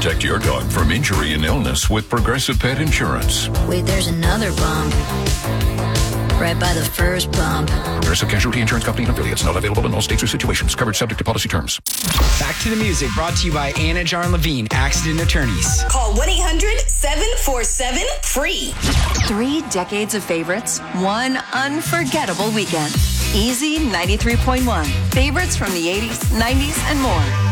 Protect your dog from injury and illness with Progressive Pet Insurance. Wait, there's another bump. Right by the first bump. Progressive Casualty Insurance Company and affiliates. Not available in all states or situations. Covered subject to policy terms. Back to the music, brought to you by Anna Jarn Levine, Accident Attorneys. Call 1-800-747-FREE. 3 decades of favorites, 1 unforgettable weekend. Easy 93.1. Favorites from the 80s, 90s, and more.